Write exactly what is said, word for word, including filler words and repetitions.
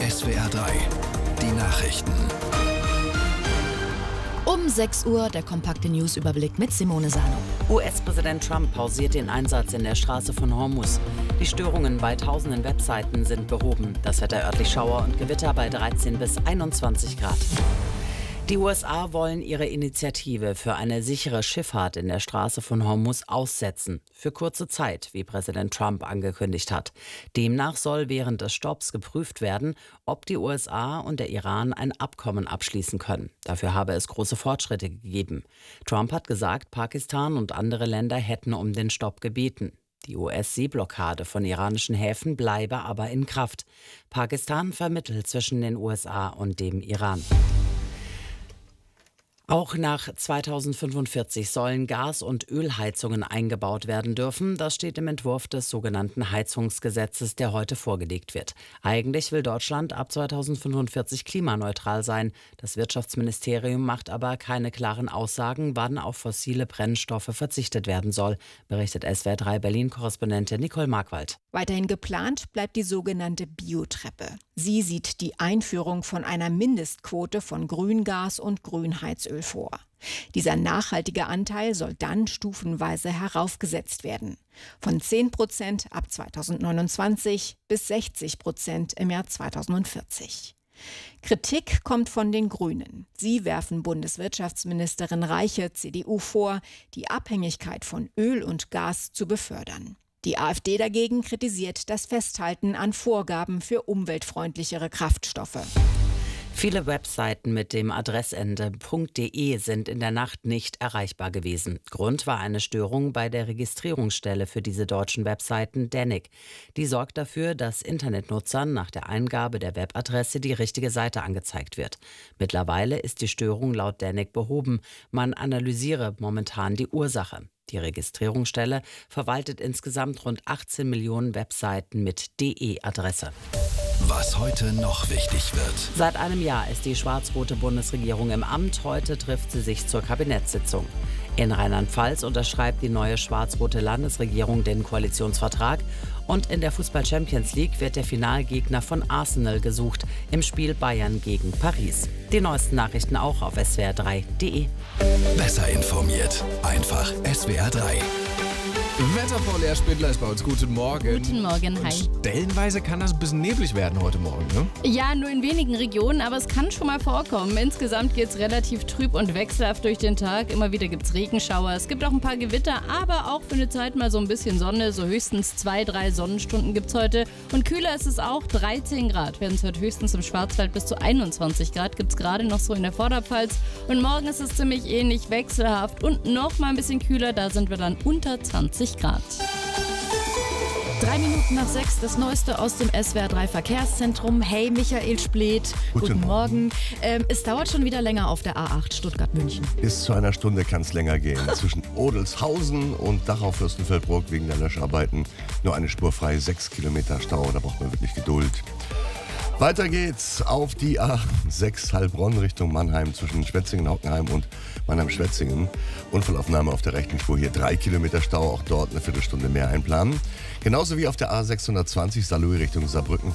S W R drei, die Nachrichten. Um sechs Uhr der kompakte Newsüberblick mit Simone Sano. U S-Präsident Trump pausiert den Einsatz in der Straße von Hormuz. Die Störungen bei tausenden Webseiten sind behoben. Das Wetter örtlich Schauer und Gewitter bei dreizehn bis einundzwanzig Grad. Die U S A wollen ihre Initiative für eine sichere Schifffahrt in der Straße von Hormuz aussetzen. Für kurze Zeit, wie Präsident Trump angekündigt hat. Demnach soll während des Stopps geprüft werden, ob die U S A und der Iran ein Abkommen abschließen können. Dafür habe es große Fortschritte gegeben. Trump hat gesagt, Pakistan und andere Länder hätten um den Stopp gebeten. Die U S-Seeblockade von iranischen Häfen bleibe aber in Kraft. Pakistan vermittelt zwischen den U S A und dem Iran. Auch nach zweitausendfünfundvierzig sollen Gas- und Ölheizungen eingebaut werden dürfen. Das steht im Entwurf des sogenannten Heizungsgesetzes, der heute vorgelegt wird. Eigentlich will Deutschland ab zweitausendfünfundvierzig klimaneutral sein. Das Wirtschaftsministerium macht aber keine klaren Aussagen, wann auf fossile Brennstoffe verzichtet werden soll, berichtet S W R drei Berlin-Korrespondentin Nicole Markwald. Weiterhin geplant bleibt die sogenannte Biotreppe. Sie sieht die Einführung von einer Mindestquote von Grüngas und Grünheizöl vor. Dieser nachhaltige Anteil soll dann stufenweise heraufgesetzt werden. Von zehn Prozent ab zweitausendneunundzwanzig bis sechzig Prozent im Jahr zweitausendvierzig. Kritik kommt von den Grünen. Sie werfen Bundeswirtschaftsministerin Reiche, C D U, vor, die Abhängigkeit von Öl und Gas zu befördern. Die AfD dagegen kritisiert das Festhalten an Vorgaben für umweltfreundlichere Kraftstoffe. Viele Webseiten mit dem Adressende .de sind in der Nacht nicht erreichbar gewesen. Grund war eine Störung bei der Registrierungsstelle für diese deutschen Webseiten Danik. Die sorgt dafür, dass Internetnutzern nach der Eingabe der Webadresse die richtige Seite angezeigt wird. Mittlerweile ist die Störung laut Danik behoben. Man analysiere momentan die Ursache. Die Registrierungsstelle verwaltet insgesamt rund achtzehn Millionen Webseiten mit D E-Adresse. Was heute noch wichtig wird. Seit einem Jahr ist die schwarz-rote Bundesregierung im Amt. Heute trifft sie sich zur Kabinettssitzung. In Rheinland-Pfalz unterschreibt die neue schwarz-rote Landesregierung den Koalitionsvertrag. Und in der Fußball-Champions League wird der Finalgegner von Arsenal gesucht im Spiel Bayern gegen Paris. Die neuesten Nachrichten auch auf S W R drei Punkt de. Besser informiert. Einfach S W R drei. Wetterfrau Lea Spindler ist bei uns. Guten Morgen. Guten Morgen, hi. Und stellenweise kann das ein bisschen neblig werden heute Morgen, ne? Ja, nur in wenigen Regionen, aber es kann schon mal vorkommen. Insgesamt geht es relativ trüb und wechselhaft durch den Tag. Immer wieder gibt es Regenschauer. Es gibt auch ein paar Gewitter, aber auch für eine Zeit mal so ein bisschen Sonne. So höchstens zwei, drei Sonnenstunden gibt es heute. Und kühler ist es auch, dreizehn Grad. Werden es heute höchstens im Schwarzwald bis zu einundzwanzig Grad. Gibt es gerade noch so in der Vorderpfalz. Und morgen ist es ziemlich ähnlich, wechselhaft und noch mal ein bisschen kühler. Da sind wir dann unter zwanzig Grad. Drei Minuten nach sechs, das Neueste aus dem S W R drei Verkehrszentrum. Hey, Michael Splet, guten, guten Morgen. Ähm, es dauert schon wieder länger auf der A acht Stuttgart-München. Bis zu einer Stunde kann es länger gehen. Zwischen Odelshausen und Dachau-Fürstenfeldbruck wegen der Löscharbeiten nur eine Spur frei, sechs Kilometer Stau. Da braucht man wirklich Geduld. Weiter geht's auf die A sechs Heilbronn Richtung Mannheim zwischen Schwetzingen, Hockenheim und Mannheim-Schwetzingen. Unfallaufnahme auf der rechten Spur hier, drei Kilometer Stau, auch dort eine Viertelstunde mehr einplanen. Genauso wie auf der A sechshundertzwanzig Saarlouis Richtung Saarbrücken